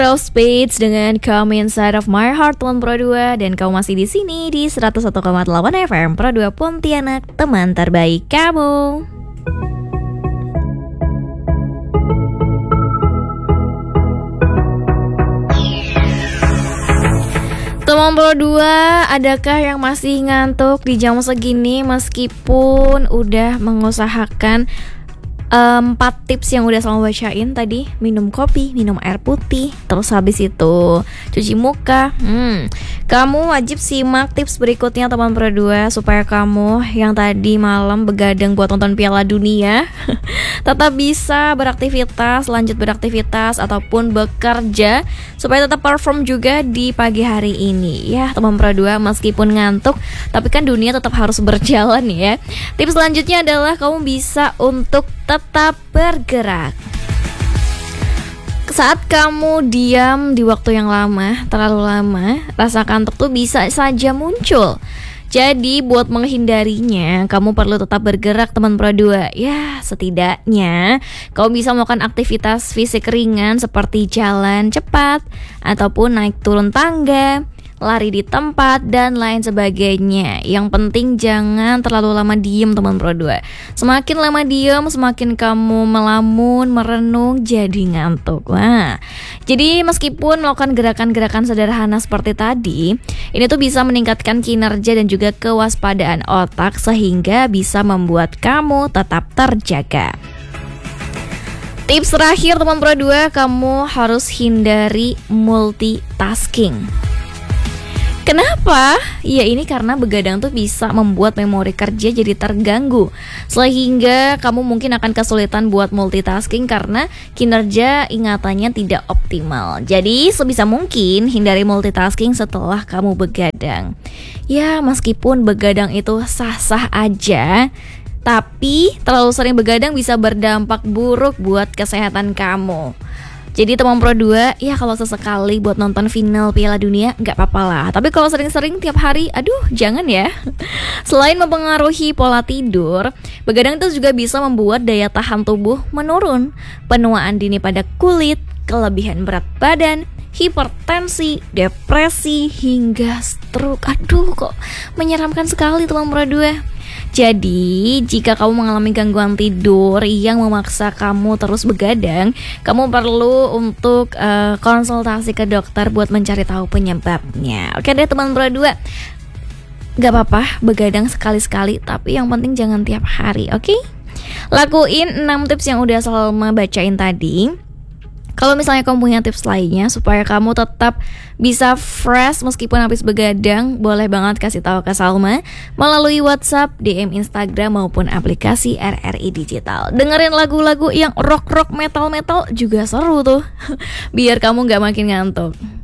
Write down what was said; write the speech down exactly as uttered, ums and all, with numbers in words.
of Spades dengan Come Inside of My Heart teman Pro dua, dan kamu masih di sini di seratus satu koma delapan F M Pro dua Pontianak, teman terbaik kamu. Teman Pro dua, adakah yang masih ngantuk di jam segini meskipun udah mengusahakan empat um, tips yang udah Salma bacain tadi? Minum kopi, minum air putih, terus habis itu cuci muka. hmm. Kamu wajib simak tips berikutnya teman Pro dua, supaya kamu yang tadi malam begadang buat nonton Piala Dunia tetap bisa beraktivitas, lanjut beraktivitas ataupun bekerja, supaya tetap perform juga di pagi hari ini ya teman Pro dua. Meskipun ngantuk, tapi kan dunia tetap harus berjalan ya. Tips selanjutnya adalah kamu bisa untuk tetap bergerak. Saat kamu diam di waktu yang lama, terlalu lama, rasa kantuk tuh bisa saja muncul. Jadi buat menghindarinya, kamu perlu tetap bergerak teman Pro dua. Ya, setidaknya kamu bisa melakukan aktivitas fisik ringan seperti jalan cepat ataupun naik turun tangga, lari di tempat, dan lain sebagainya. Yang penting jangan terlalu lama diem teman Pro dua. Semakin lama diem, semakin kamu melamun, merenung, jadi ngantuk. Wah, jadi meskipun melakukan gerakan-gerakan sederhana seperti tadi, ini tuh bisa meningkatkan kinerja dan juga kewaspadaan otak, sehingga bisa membuat kamu tetap terjaga. Tips terakhir teman Pro dua, kamu harus hindari multitasking. Kenapa? Ya ini karena begadang tuh bisa membuat memori kerja jadi terganggu, sehingga kamu mungkin akan kesulitan buat multitasking karena kinerja ingatannya tidak optimal. Jadi sebisa mungkin hindari multitasking setelah kamu begadang. Ya meskipun begadang itu sah-sah aja, tapi terlalu sering begadang bisa berdampak buruk buat kesehatan kamu. Jadi teman Pro dua, ya kalau sesekali buat nonton final Piala Dunia gak apa-apa lah. Tapi kalau sering-sering tiap hari, aduh jangan ya. Selain mempengaruhi pola tidur, begadang itu juga bisa membuat daya tahan tubuh menurun, penuaan dini pada kulit, kelebihan berat badan, hipertensi, depresi, hingga stroke. Aduh kok menyeramkan sekali teman Pro dua. Jadi, jika kamu mengalami gangguan tidur yang memaksa kamu terus begadang, kamu perlu untuk uh, konsultasi ke dokter buat mencari tahu penyebabnya. Oke deh teman Pro dua, gak apa-apa begadang sekali-sekali, tapi yang penting jangan tiap hari, oke? Lakuin enam tips yang udah Salma bacain tadi. Kalau misalnya kamu punya tips lainnya supaya kamu tetap bisa fresh meskipun habis begadang, boleh banget kasih tahu ke Salma melalui WhatsApp, D M Instagram maupun aplikasi R R I Digital. Dengerin lagu-lagu yang rock-rock, metal-metal juga seru tuh. Biar kamu gak makin ngantuk.